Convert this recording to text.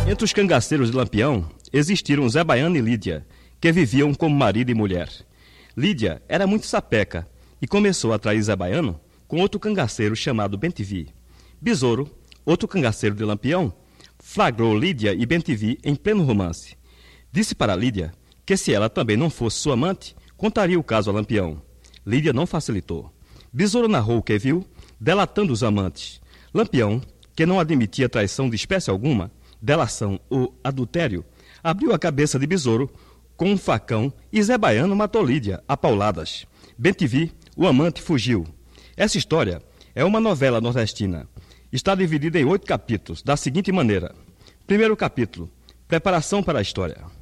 Entre os cangaceiros de Lampião, existiram Zé Baiano e Lídia, que viviam como marido e mulher. Lídia era muito sapeca e começou a trair Zé Baiano com outro cangaceiro chamado Bentivi. Besouro, outro cangaceiro de Lampião, flagrou Lídia e Bentivi em pleno romance. Disse para Lídia que se ela também não fosse sua amante, contaria o caso a Lampião. Lídia não facilitou. Besouro narrou o que viu, delatando os amantes. Lampião, que não admitia traição de espécie alguma, delação ou adultério, abriu a cabeça de Besouro com um facão e Zé Baiano matou Lídia a pauladas. Bentivi, o amante, fugiu. Essa história é uma novela nordestina. Está dividida em 8 capítulos, da seguinte maneira. Primeiro capítulo, preparação para a história.